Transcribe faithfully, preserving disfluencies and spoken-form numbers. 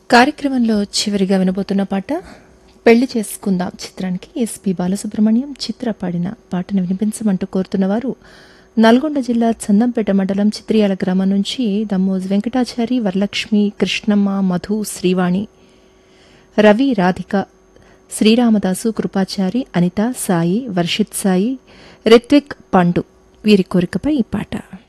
కార్యక్రమంలో చివరిగా వినబోతున్న పాట పెళ్లి చేసుకుందాం చిత్రానికి ఎస్పి బాలసుబ్రహ్మణ్యం చిత్ర పాడిన పాటను వినిపించమంటూ కోరుతున్నవారు నల్గొండ జిల్లా చందంపేట మండలం చిత్రియాల గ్రామం నుంచి దమ్మోజ్ వెంకటాచారి వరలక్ష్మి కృష్ణమ్మ మధు శ్రీవాణి రవి రాధిక శ్రీరామదాసు కృపాచారి అనిత సాయి వర్షిత్ సాయి రిత్విక్ పండు వీరి కోరికపై ఈ పాట.